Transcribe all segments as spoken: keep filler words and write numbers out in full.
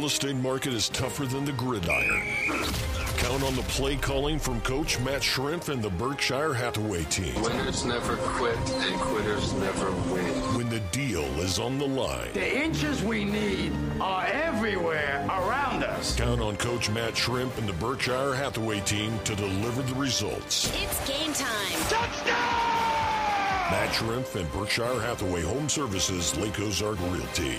real estate market is tougher than the gridiron. Count on the play calling from Coach Matt Shrimp and the Berkshire Hathaway team. Winners never quit and quitters never win. When the deal is on the line. The inches we need are everywhere around us. Count on Coach Matt Shrimp and the Berkshire Hathaway team to deliver the results. It's game time. Touchdown! Matt Shrimp and Berkshire Hathaway Home Services, Lake Ozark Realty.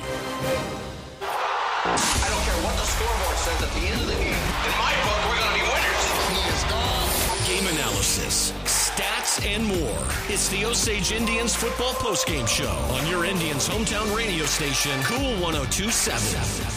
I don't care what the scoreboard says at the end of the game. In my book, we're going to be winners. He is gone. Game analysis, stats, and more. It's the Osage Indians Football Postgame Show on your Indians' hometown radio station, Cool one oh two point seven.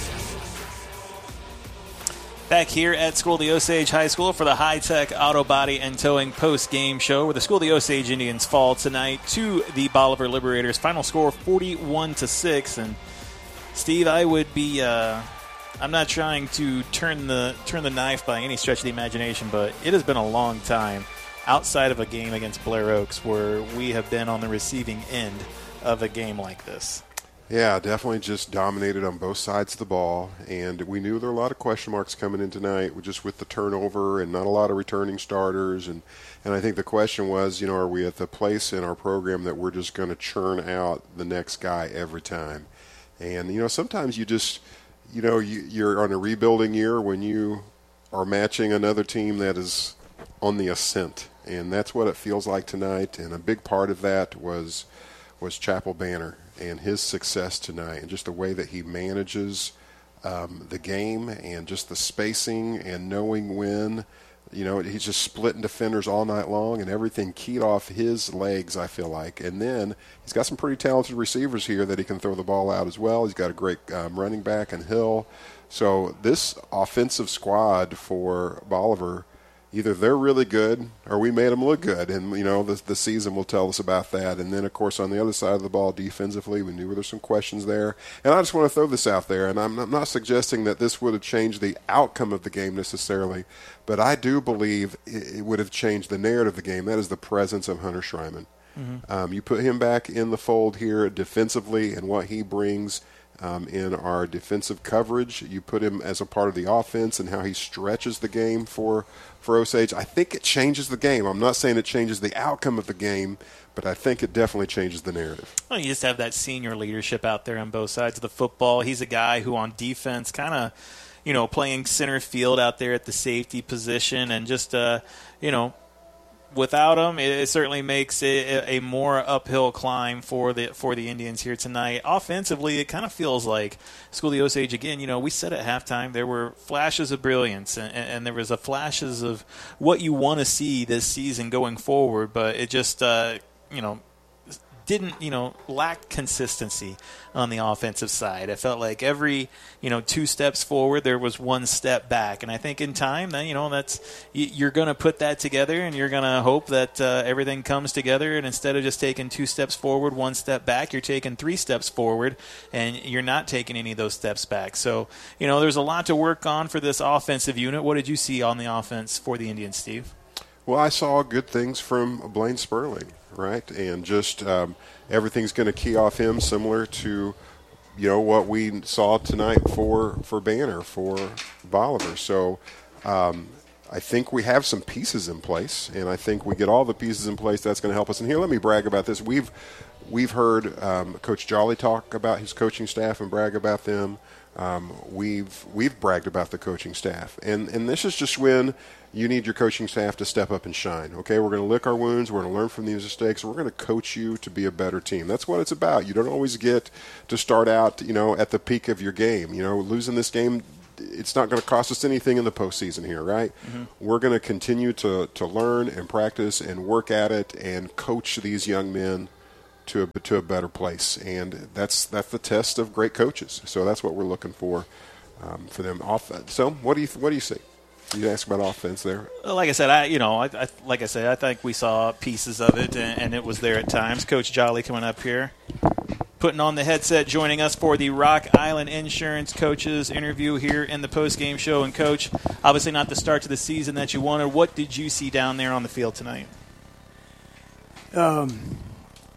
Back here at School of the Osage High School for the High-Tech Auto Body and Towing post-game show, where the School of the Osage Indians fall tonight to the Bolivar Liberators. Final score forty-one to six. And Steve, I would be uh, I'm not trying to turn the turn the knife by any stretch of the imagination, but it has been a long time outside of a game against Blair Oaks where we have been on the receiving end of a game like this. Yeah, definitely just dominated on both sides of the ball, and we knew there were a lot of question marks coming in tonight, just with the turnover and not a lot of returning starters, and, and I think the question was, you know, are we at the place in our program that we're just going to churn out the next guy every time? And, you know, sometimes you just, you know, you, you're on a rebuilding year when you are matching another team that is on the ascent, and that's what it feels like tonight, and a big part of that was was Chapel Banner and his success tonight, and just the way that he manages um, the game and just the spacing and knowing when. You know, he's just splitting defenders all night long, and everything keyed off his legs, I feel like. And then he's got some pretty talented receivers here that he can throw the ball out as well. He's got a great um, running back in Hill. So this offensive squad for Bolivar, either they're really good or we made them look good. And, you know, the, the season will tell us about that. And then, of course, on the other side of the ball, defensively, we knew there were some questions there. And I just want to throw this out there, and I'm, I'm not suggesting that this would have changed the outcome of the game necessarily, but I do believe it, it would have changed the narrative of the game. That is the presence of Hunter Schreiman. Mm-hmm. Um, you put him back in the fold here defensively and what he brings Um, in our defensive coverage. You put him as a part of the offense and how he stretches the game for, for Osage. I think it changes the game. I'm not saying it changes the outcome of the game, but I think it definitely changes the narrative. Well, you just have that senior leadership out there on both sides of the football. He's a guy who on defense kind of, you know, playing center field out there at the safety position, and just, uh, you know, without him, it certainly makes it a more uphill climb for the for the Indians here tonight. Offensively, it kind of feels like School of the Osage, again, you know, we said at halftime there were flashes of brilliance, and, and there was a flashes of what you want to see this season going forward, but it just, uh, you know, didn't, you know, lacked consistency on the offensive side. I felt like every, you know, two steps forward, there was one step back. And I think in time, then, you know, that's, you're going to put that together, and you're going to hope that uh, everything comes together. And instead of just taking two steps forward, one step back, you're taking three steps forward, and you're not taking any of those steps back. So, you know, there's a lot to work on for this offensive unit. What did you see on the offense for the Indians, Steve? Well, I saw good things from Blaine Sperling, right? And just um, everything's going to key off him, similar to, you know, what we saw tonight for, for Banner, for Bolivar. So um, I think we have some pieces in place, and I think we get all the pieces in place. That's going to help us. And here, let me brag about this. We've we've heard um, Coach Jolly talk about his coaching staff and brag about them. Um, we've we've bragged about the coaching staff, and and this is just when you need your coaching staff to step up and shine. Okay, we're going to lick our wounds. We're going to learn from these mistakes. We're going to coach you to be a better team. That's what it's about. You don't always get to start out, you know, at the peak of your game. You know, losing this game, it's not going to cost us anything in the postseason here, right? Mm-hmm. We're going to continue to to learn and practice and work at it and coach these young men to a, to a better place. And that's that's the test of great coaches. So that's what we're looking for um, for them. Off. So what do you what do you see? You asked about offense there. Like I said, I you know, I, I like I said, I think we saw pieces of it, and, and it was there at times. Coach Jolly coming up here, putting on the headset, joining us for the Rock Island Insurance Coaches interview here in the post-game show. And, Coach, obviously not the start to the season that you wanted. What did you see down there on the field tonight? Um,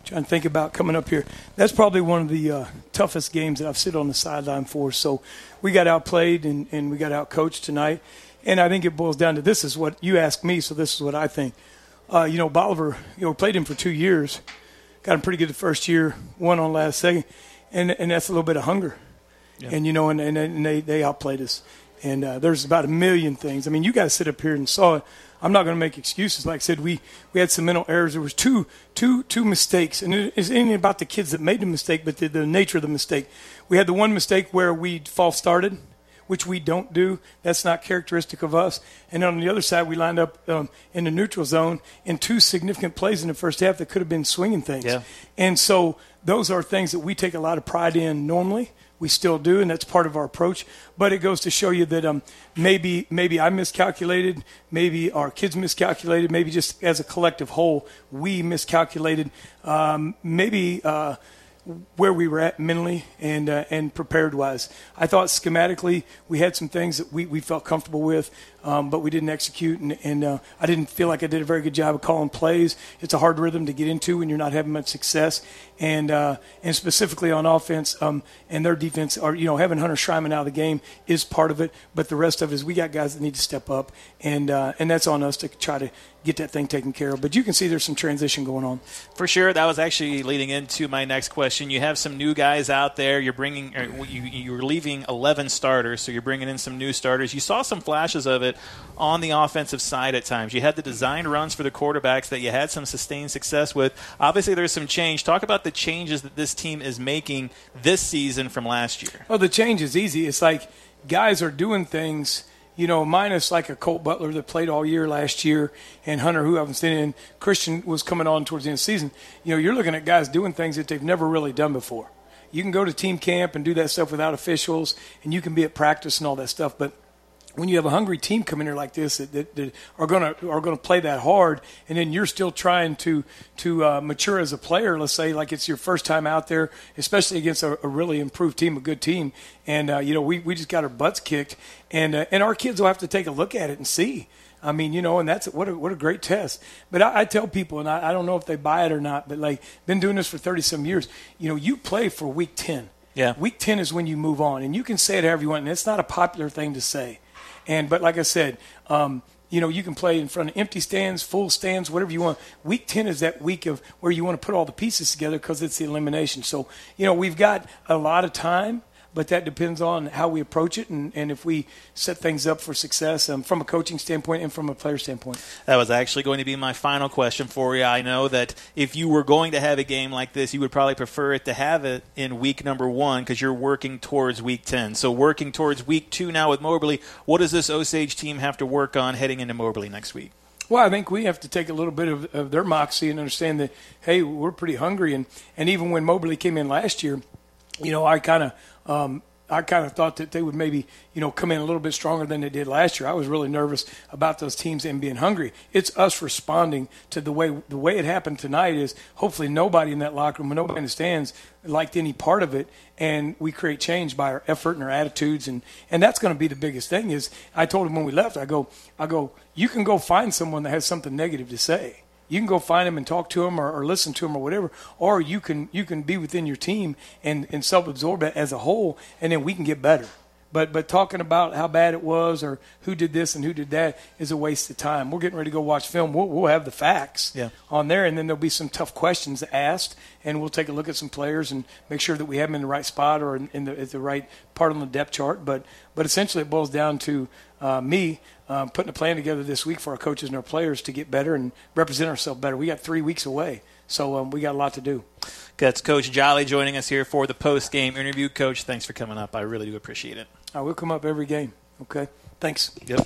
trying to think about coming up here. That's probably one of the uh, toughest games that I've sit on the sideline for. So we got outplayed and, and we got outcoached tonight. And I think it boils down to this is what you asked me, so this is what I think. Uh, you know, Bolivar, you know, played him for two years, got him pretty good the first year, won on last second, and and that's a little bit of hunger. Yeah. And, you know, and, and, and they, they outplayed us. And uh, there's about a million things. I mean, you guys sit up here and saw it. I'm not going to make excuses. Like I said, we, we had some mental errors. There was two two two mistakes, and it isn't about the kids that made the mistake, but the, the nature of the mistake. We had the one mistake where we false started, which we don't do. That's not characteristic of us. And on the other side, we lined up um, in the neutral zone in two significant plays in the first half that could have been swinging things. Yeah. And so those are things that we take a lot of pride in normally. We still do, and that's part of our approach. But it goes to show you that um, maybe maybe I miscalculated, maybe our kids miscalculated, maybe just as a collective whole we miscalculated, um, maybe uh, where we were at mentally and uh, and prepared-wise. I thought schematically we had some things that we, we felt comfortable with, um, but we didn't execute, and, and uh, I didn't feel like I did a very good job of calling plays. It's a hard rhythm to get into when you're not having much success. And uh, and specifically on offense um, and their defense, or you know, having Hunter Schreiman out of the game is part of it. But the rest of it is we got guys that need to step up, and uh, and that's on us to try to get that thing taken care of. But you can see there's some transition going on. For sure, that was actually leading into my next question. You have some new guys out there. You're bringing, or you you're leaving eleven starters, so you're bringing in some new starters. You saw some flashes of it on the offensive side at times. You had the designed runs for the quarterbacks that you had some sustained success with. Obviously, there's some change. Talk about the changes that this team is making this season from last year. Well, the change is easy. It's like guys are doing things, you know, minus like a Colt Butler that played all year last year, and Hunter, who I haven't seen, and Christian was coming on towards the end of the season. You know, you're looking at guys doing things that they've never really done before. You can go to team camp and do that stuff without officials, and you can be at practice and all that stuff, but when you have a hungry team come in here like this that, that, that are going to are going to play that hard, and then you're still trying to to uh, mature as a player, let's say, like it's your first time out there, especially against a, a really improved team, a good team, and uh, you know we, we just got our butts kicked, and uh, and our kids will have to take a look at it and see. I mean, you know, and that's what a, what a great test. But I, I tell people, and I, I don't know if they buy it or not, but like been doing this for thirty some years. You know, you play for week ten. Yeah. Week ten is when you move on, and you can say it however you want, and it's not a popular thing to say. And but like I said, um, you know, you can play in front of empty stands, full stands, whatever you want. Week ten is that week of where you want to put all the pieces together because it's the elimination. So, you know, we've got a lot of time, but that depends on how we approach it and, and if we set things up for success um, from a coaching standpoint and from a player standpoint. That was actually going to be my final question for you. I know that if you were going to have a game like this, you would probably prefer it to have it in week number one because you're working towards week ten. So working towards week two now with Moberly, what does this Osage team have to work on heading into Moberly next week? Well, I think we have to take a little bit of, of their moxie and understand that, hey, we're pretty hungry. And, and even when Moberly came in last year, you know, I kind of um, I kind of thought that they would maybe, you know, come in a little bit stronger than they did last year. I was really nervous about those teams and being hungry. It's us responding to the way the way it happened tonight is hopefully nobody in that locker room, nobody in the stands liked any part of it, and we create change by our effort and our attitudes, and, and that's going to be the biggest thing. Is I told him when we left, I go, I go, you can go find someone that has something negative to say. You can go find them and talk to them or, or listen to them or whatever, or you can you can be within your team and, and self-absorb it as a whole, and then we can get better. But but talking about how bad it was or who did this and who did that is a waste of time. We're getting ready to go watch film. We'll, we'll have the facts yeah. on there, and then there'll be some tough questions asked, and we'll take a look at some players and make sure that we have them in the right spot or in, in the, at the right part on the depth chart. But but essentially it boils down to uh, me uh, putting a plan together this week for our coaches and our players to get better and represent ourselves better. We got three weeks away, so um, we got a lot to do. That's Coach Jolly joining us here for the post-game interview. Coach, thanks for coming up. I really do appreciate it. I will come up every game. Okay. Thanks. Yep.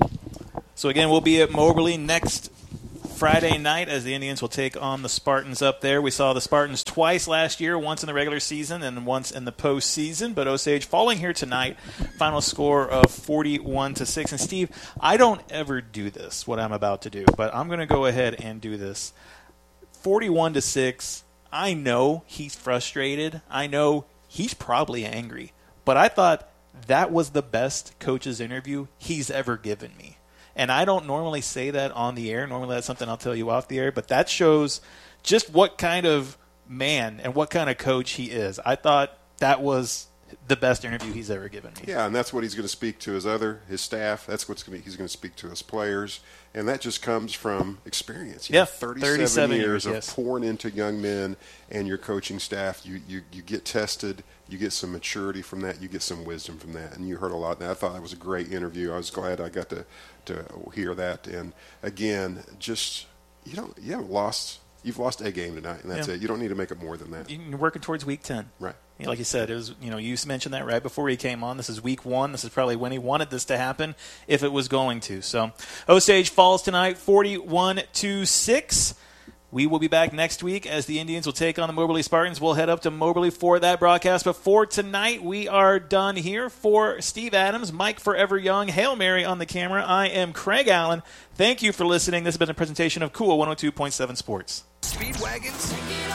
So, again, we'll be at Moberly next Friday night as the Indians will take on the Spartans up there. We saw the Spartans twice last year, once in the regular season and once in the postseason. But Osage falling here tonight, final score of forty-one to six. And, Steve, I don't ever do this, what I'm about to do, but I'm going to go ahead and do this. forty-one to six, I know he's frustrated. I know he's probably angry. But I thought that was the best coach's interview he's ever given me. And I don't normally say that on the air. Normally that's something I'll tell you off the air. But that shows just what kind of man and what kind of coach he is. I thought that was the best interview he's ever given me. Yeah, and that's what he's going to speak to his other, his staff. That's what's going to, he's going to speak to his players, and that just comes from experience. You yeah, know, thirty-seven, thirty-seven years, years of yes. pouring into young men and your coaching staff. You, you you get tested, you get some maturity from that, you get some wisdom from that, and you heard a lot. And I thought it was a great interview. I was glad I got to to hear that. And again, just you don't you haven't lost. You've lost a game tonight, and that's yeah. it. You don't need to make it more than that. You're working towards week ten. Right. Like you said, it was. You know, you mentioned that right before he came on. This is week one. This is probably when he wanted this to happen, if it was going to. So, Osage falls tonight, forty-one to six. We will be back next week as the Indians will take on the Moberly Spartans. We'll head up to Moberly for that broadcast. But for tonight, we are done here. For Steve Adams, Mike Forever Young, Hail Mary on the camera, I am Craig Allen. Thank you for listening. This has been a presentation of Cool one oh two point seven Sports. Speedwagons,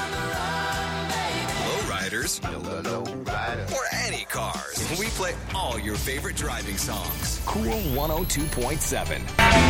lowriders, or any cars. We play all your favorite driving songs. Cool one oh two point seven.